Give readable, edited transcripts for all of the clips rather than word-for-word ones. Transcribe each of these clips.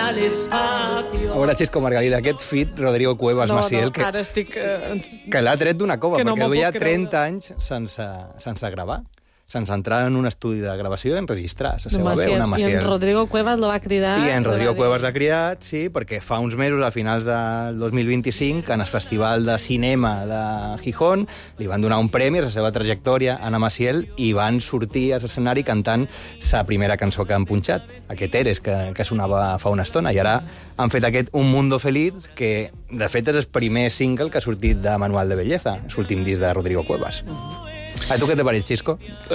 al espacio. A veure, Xisco Margalida, aquest fit Rodrigo Cuevas Maciel, No, ara estic... que l'ha tret d'una cova, Que no perquè m'ho duia puc creure. 30 anys sense gravar, sense entrar en un estudi de gravació i enregistrar. Se seva Maciel. veu, una I Maciel. en Rodrigo Cuevas lo va cridar... I en Rodrigo va dir- Cuevas l'ha criat, sí, perquè fa uns mesos, a finals del 2025, en el Festival de Cinema de Gijón, li van donar un premi a la seva trajectòria a Ana Maciel i van sortir a l'escenari cantant la primera cançó que han punxat, aquest Eres, que sonava fa una estona. I ara han fet aquest Un Mundo Feliz, que de fet és el primer single que ha sortit de Manual de Belleza, l'últim disc de Rodrigo Cuevas. A tu què te pareix, Xisco?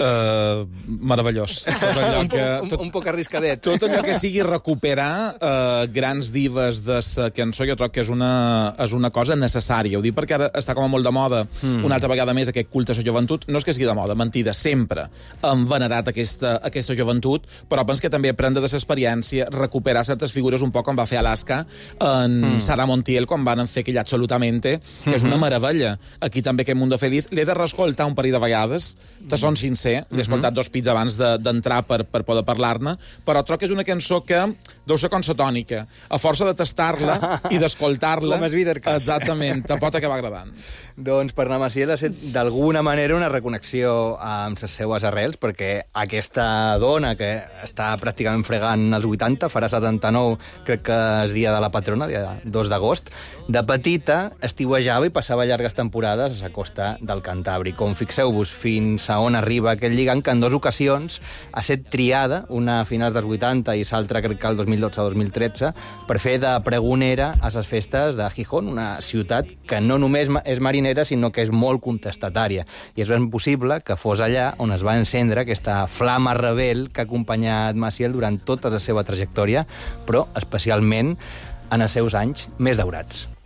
Meravellós. Tot allò Un poc arriscadet. Tot allò que sigui recuperar grans divas de la cançó, jo trobo que és una cosa necessària. Ho dic perquè ara està com a molt de moda, una altra vegada més, aquest culte a la joventut. No és que sigui de moda, mentida, sempre hem venerat aquesta joventut, però penso que també aprendre de l'experiència, recuperar certes figures, un poc com va fer Alaska en Sara Montiel, quan van fer aquell Absolutamente, que és una meravella. Aquí també aquest Mundo Feliz. L'he de reescoltar un parell de vegades, te son sincer, l'he escoltat 2 pits abans d'entrar per poder parlar-ne, però trobo que és una cançó que deu ser com la tònica. A força de tastar-la i d'escoltar-la... Com es Vidercast. Exactament, te pot acabar agradant. Doncs per Ana Maciel ha estat d'alguna manera una reconnexió amb les seues arrels, perquè aquesta dona que està pràcticament fregant els 80, farà 79, crec que és dia de la patrona, dia 2 d'agost, de petita estiuejava i passava llargues temporades a la costa del Cantàbric. Com fixeu-vos fins a on arriba aquest lligam, que en 2 ocasions ha estat triada, una a finals dels 80 i l'altra crec que el 2012-2013, per fer de pregonera a les festes de Gijón, una ciutat que no només és marinera, sinó que és molt contestatària. I és ben possible que fos allà on es va encendre aquesta flama rebel que ha acompanyat Maciel durant tota la seva trajectòria, però especialment en els seus anys més daurats.